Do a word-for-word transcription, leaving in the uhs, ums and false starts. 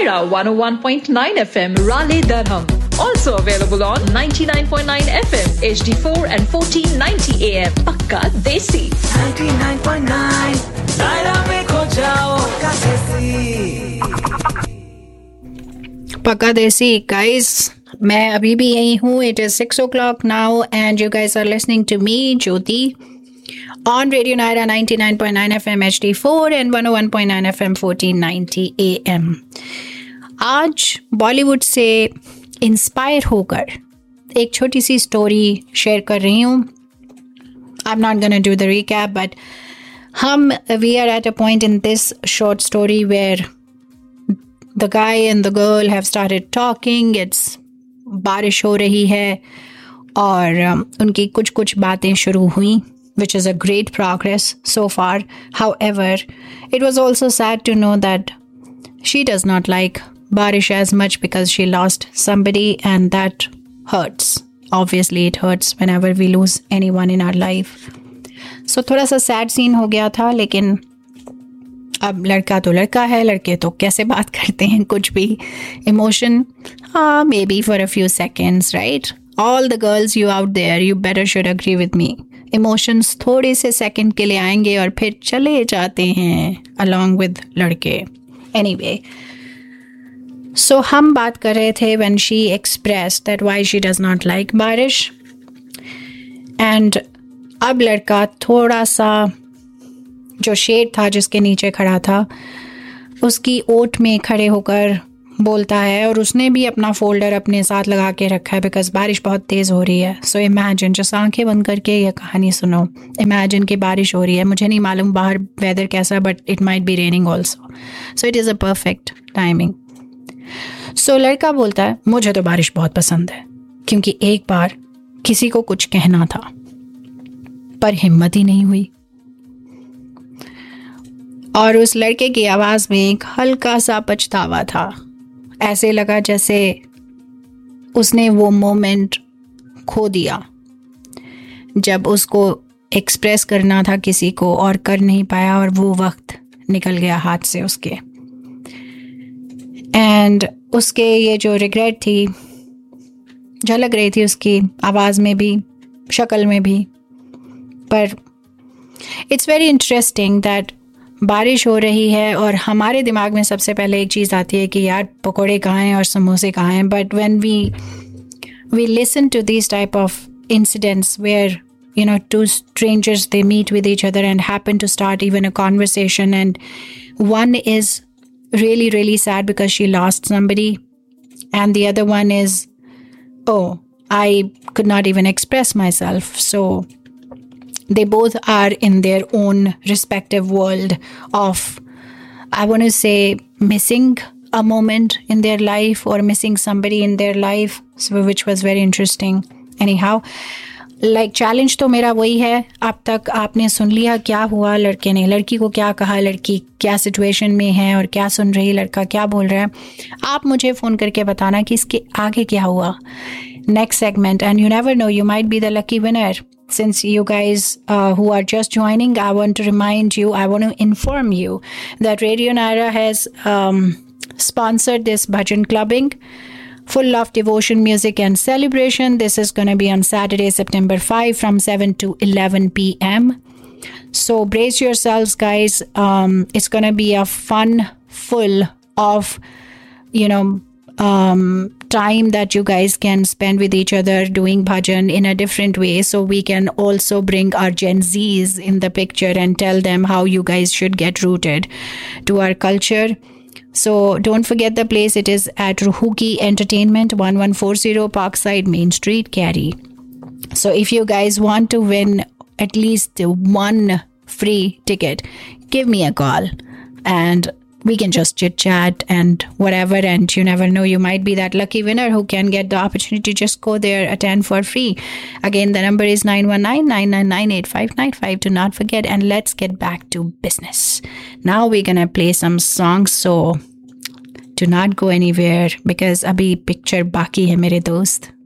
Naira one oh one point nine F M, Raleigh, Durham. Also available on ninety-nine point nine F M, H D four and fourteen ninety A M. Pakka Desi. ninety-nine point nine Naira mein kho jao. Pakka Desi. Pakka Desi, guys. मैं अभी भी यही हूँ. It is six o'clock now and you guys are listening to me, Jyoti, on Radio Naira ninety-nine point nine F M H D four and one oh one point nine F M fourteen ninety A M. आज बॉलीवुड से inspire होकर एक छोटी सी story share कर रही हूँ. I am not gonna do the recap, but हम we are at a point in this short story where the guy and the girl have started talking. It's बारिश हो रही है और um, उनकी कुछ कुछ बातें शुरू हुई, which is a great progress so far. However, it was also sad to know that she does not like Barish as much because she lost somebody, and that hurts. Obviously, it hurts whenever we lose anyone in our life. So थोड़ा सा sad scene हो गया था, लेकिन अब लड़का तो लड़का है, लड़के तो कैसे बात करते हैं, कुछ भी emotion, हाँ, maybe for a few seconds, right? All the girls you out there, you better should agree with me. Emotions थोड़े से सेकंड के लिए आएंगे और फिर चले जाते हैं along with लड़के. Anyway, so हम बात कर रहे थे when she expressed that why she does not like बारिश. And अब लड़का थोड़ा सा जो शेड था जिसके नीचे खड़ा था उसकी ओट में खड़े होकर बोलता है, और उसने भी अपना फोल्डर अपने साथ लगा के रखा है बिकॉज बारिश बहुत तेज़ हो रही है. सो इमेजिन, जस्ट आंखें बंद करके यह कहानी सुनो. इमेजिन कि बारिश हो रही है. मुझे नहीं मालूम बाहर वेदर कैसा, but it might be raining also. So it is a perfect timing. सो लड़का बोलता है, मुझे तो बारिश बहुत पसंद है क्योंकि एक बार किसी को कुछ कहना था पर हिम्मत ही नहीं हुई. और उस लड़के की आवाज़ में एक हल्का सा पछतावा था. ऐसे लगा जैसे उसने वो मोमेंट खो दिया जब उसको एक्सप्रेस करना था किसी को और कर नहीं पाया, और वो वक्त निकल गया हाथ से उसके. एंड उसके ये जो रिग्रेट थी झलक रही थी उसकी आवाज़ में भी, शक्ल में भी. पर इट्स वेरी इंटरेस्टिंग दैट बारिश हो रही है और हमारे दिमाग में सबसे पहले एक चीज़ आती है कि यार पकोड़े कहाँ हैं और समोसे कहाँ हैं. But when we we listen to this type of incidents where you know two strangers, they meet with each other and happen to start even a conversation, and one is really really sad because she lost somebody, and the other one is, oh, I could not even express myself. So they both are in their own respective world of, I want to say, missing a moment in their life or missing somebody in their life, so which was very interesting. Anyhow, like challenge तो मेरा वही है. अब तक आपने सुन लिया क्या हुआ, लड़के ने लड़की को क्या कहा, लड़की क्या सिचुएशन में है और क्या सुन रही, लड़का क्या बोल रहा है. आप मुझे फ़ोन करके बताना कि इसके आगे क्या हुआ. Next segment, and you never know, you might be the lucky winner. Since you guys uh, who are just joining, I want to remind you, I want to inform you that Radio Naira has um, sponsored this bhajan clubbing full of devotion, music and celebration. This is going to be on Saturday, September fifth from seven to eleven p.m. So brace yourselves, guys. Um, it's going to be a fun, full of, you know, um, time that you guys can spend with each other doing bhajan in a different way. So we can also bring our Gen Zs in the picture and tell them how you guys should get rooted to our culture. So don't forget the place. It is at Ruhuki Entertainment, eleven forty Parkside Main Street, Cary. So if you guys want to win at least one free ticket, give me a call and we can just chit chat and whatever, and you never know, you might be that lucky winner who can get the opportunity to just go there, attend for free. Again, the number is nine one nine, nine nine nine, eight five nine five. Do not forget, and let's get back to business. Now we're gonna play some songs, so do not go anywhere because abhi picture baki hai mere dost.